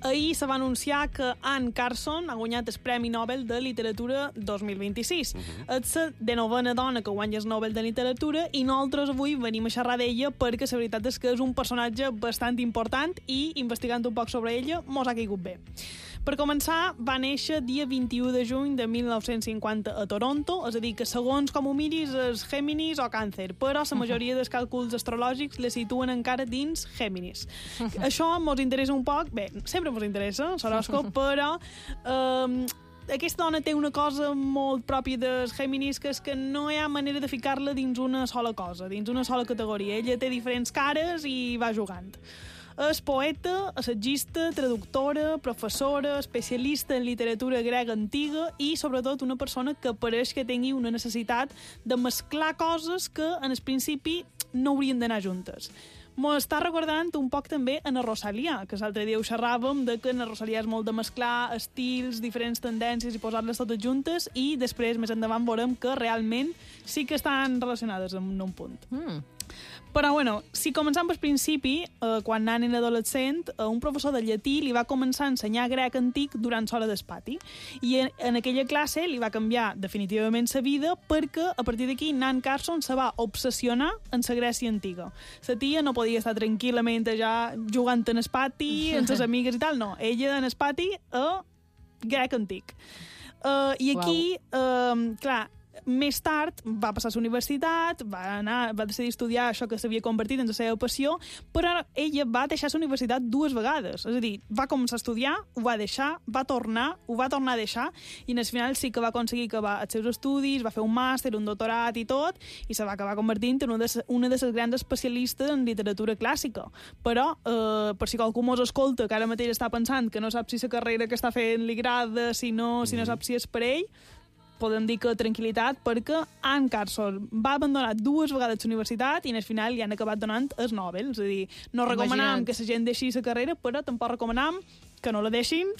ahir se va anunciar que Anne Carson ha guanyat el Premi Nobel de Literatura 2026. És la 19a dona que guanya el Nobel de Literatura i nosaltres avui venim a xerrar d'ella perquè la veritat és que és un personatge bastant important i investigant un poc sobre ella mos ha caigut bé. Per començar, va néixer dia 21 de juny de 1950 a Toronto, és a dir, que segons com ho miris és Géminis o Càncer, però la majoria dels càlculs astrològics la situen encara dins Géminis. Això mos interessa un poc, bé, sempre mos interessa, l'horòscop, però aquesta dona té una cosa molt pròpia dels Géminis, que és que no hi ha manera de ficar-la dins una sola cosa, dins una sola categoria. Ella té diferents cares i va jugant. És poeta, assagista, traductora, professora, especialista en literatura grega antiga i, sobretot, una persona que pareix que tingui una necessitat de mesclar coses que, en el principi, no haurien d'anar juntes. M'ho està recordant un poc també en Rosalia, que l'altre dia ho xerràvem de que en Rosalia és molt de mesclar estils, diferents tendències i posar-les totes juntes i després, més endavant, veurem que realment sí que estan relacionades en un punt. Però, bueno, si començam pel principi, quan Nan era adolescent, un professor de llatí li va començar a ensenyar grec antic durant l'hora del pati. I en aquella classe li va canviar definitivament la vida perquè, a partir d'aquí, Nan Carson se va obsessionar en la Grècia antiga. La tia no podia estar tranquil·lament ja jugant en el pati, amb les amigues i tal, no. Ella en el pati a grec antic. I aquí, clar, més tard va passar a la universitat, va decidir estudiar això que s'havia convertit en la seva passió, però ella va deixar la universitat 2 vegades. És a dir, va començar a estudiar, ho va deixar, va tornar a deixar, i al final sí que va aconseguir acabar els seus estudis, va fer un màster, un doctorat i tot, i se va acabar convertint en una de les grans especialistes en literatura clàssica. Però, per si qualcú mos escolta, que ara mateix està pensant que no sap si la carrera que està fent li agrada, si no sap si és per ell, podem dir que tranquil·litat, perquè Anne Carson va abandonar 2 vegades la universitat i al final li han acabat donant el Nobel. És a dir, no recomanam que la gent deixi la carrera, però tampoc recomanam que no la deixin